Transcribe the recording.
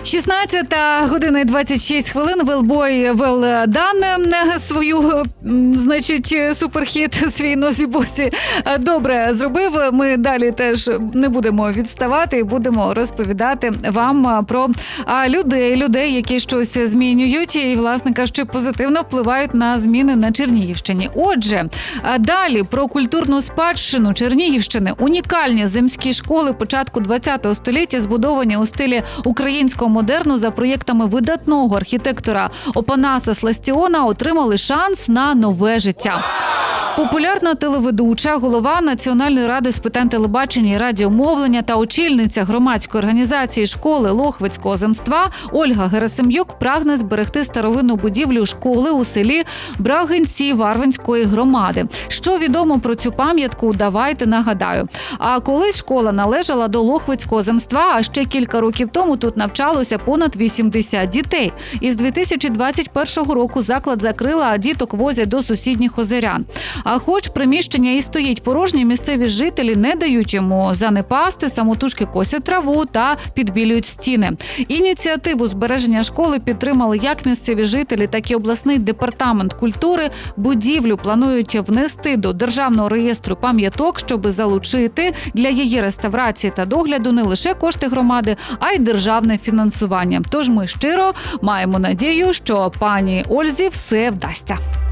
16:26. Велбой Велдан свою, суперхіт свій носі-босі добре зробив. Ми далі теж не будемо відставати і будемо розповідати вам про людей, які щось змінюють і, власне кажучи, позитивно впливають на зміни на Чернігівщині. Отже, далі про культурну спадщину Чернігівщини. Унікальні земські школи початку ХХ століття, збудовані у стилі українського модерну за проєктами видатного архітектора Опанаса Сластіона, отримали шанс на нове життя. Популярна телеведуча, голова Національної ради з питань телебачення і радіомовлення та очільниця громадської організації школи Лохвицького земства Ольга Герасим'юк прагне зберегти старовинну будівлю школи у селі Брагинці Варвинської громади. Що відомо про цю пам'ятку, давайте нагадаю. А колись школа належала до Лохвицького земства, а ще кілька років тому тут навчалося понад 80 дітей. Із 2021 року заклад закрила, а діток возять до сусідніх Озерян. А хоч приміщення і стоїть порожнє, місцеві жителі не дають йому занепасти, самотужки косять траву та підбілюють стіни. Ініціативу збереження школи підтримали як місцеві жителі, так і обласний департамент культури. Будівлю планують внести до Державного реєстру пам'яток, щоб залучити для її реставрації та догляду не лише кошти громади, а й державне фінансування. Тож ми щиро маємо надію, що пані Ользі все вдасться.